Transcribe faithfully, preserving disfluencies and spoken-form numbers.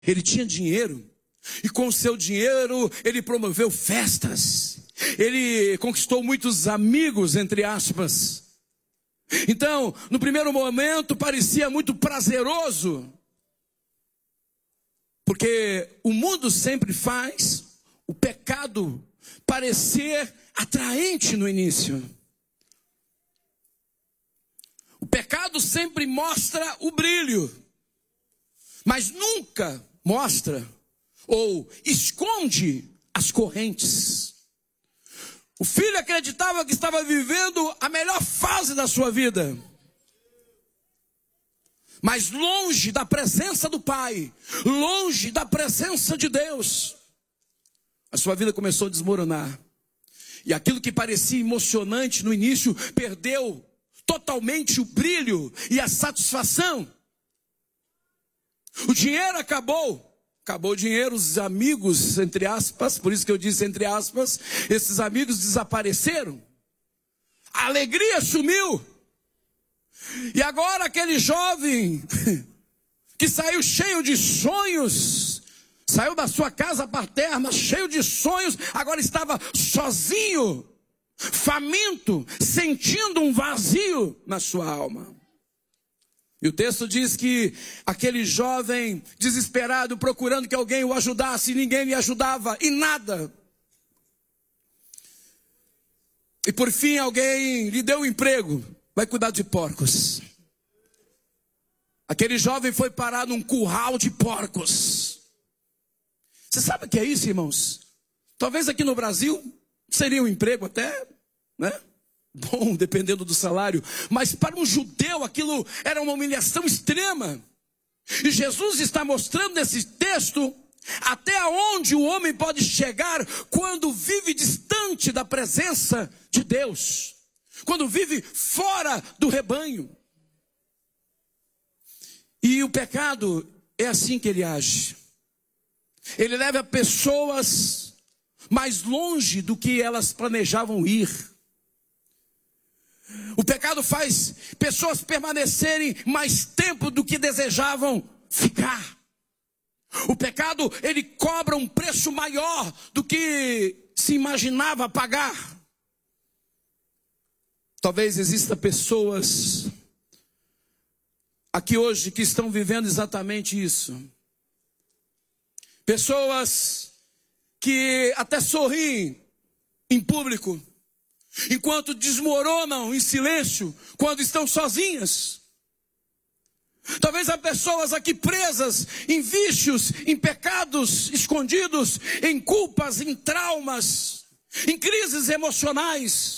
Ele tinha dinheiro, e com o seu dinheiro ele promoveu festas. Ele conquistou muitos amigos, entre aspas. Então, no primeiro momento parecia muito prazeroso, porque o mundo sempre faz o pecado parecer atraente no início. O pecado sempre mostra o brilho, mas nunca mostra ou esconde as correntes. O filho acreditava que estava vivendo a melhor fase da sua vida, mas longe da presença do Pai, longe da presença de Deus, a sua vida começou a desmoronar. E aquilo que parecia emocionante no início perdeu totalmente o brilho e a satisfação. O dinheiro acabou. Acabou o dinheiro, os amigos, entre aspas, por isso que eu disse entre aspas, esses amigos desapareceram. A alegria sumiu. E agora aquele jovem que saiu cheio de sonhos, saiu da sua casa paterna cheio de sonhos, agora estava sozinho, faminto, sentindo um vazio na sua alma. E o texto diz que aquele jovem desesperado, procurando que alguém o ajudasse, ninguém lhe ajudava, e nada. E por fim alguém lhe deu um emprego, vai cuidar de porcos. Aquele jovem foi parar num curral de porcos. Você sabe o que é isso, irmãos? Talvez aqui no Brasil seria um emprego até, né? Bom, dependendo do salário, mas para um judeu aquilo era uma humilhação extrema. E Jesus está mostrando nesse texto até onde o homem pode chegar quando vive distante da presença de Deus, quando vive fora do rebanho. E o pecado é assim que ele age. Ele leva pessoas mais longe do que elas planejavam ir. O pecado faz pessoas permanecerem mais tempo do que desejavam ficar. O pecado, ele cobra um preço maior do que se imaginava pagar. Talvez existam pessoas aqui hoje que estão vivendo exatamente isso. Pessoas que até sorriem em público, enquanto desmoronam em silêncio quando estão sozinhas. Talvez há pessoas aqui presas em vícios, em pecados escondidos, em culpas, em traumas, em crises emocionais.